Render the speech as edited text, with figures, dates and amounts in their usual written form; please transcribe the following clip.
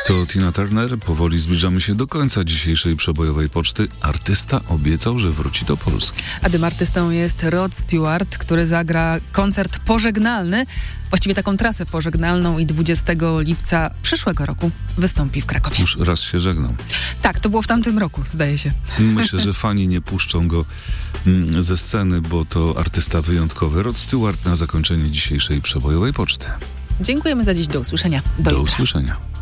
To Tina Turner. Powoli zbliżamy się do końca dzisiejszej przebojowej poczty. Artysta obiecał, że wróci do Polski. A tym artystą jest Rod Stewart, który zagra koncert pożegnalny, właściwie taką trasę pożegnalną i 20 lipca przyszłego roku wystąpi w Krakowie. Już raz się żegnał. Tak, to było w tamtym roku, zdaje się. Myślę, że fani nie puszczą go ze sceny, bo to artysta wyjątkowy. Rod Stewart na zakończenie dzisiejszej przebojowej poczty. Dziękujemy za dziś. Do usłyszenia. Do usłyszenia.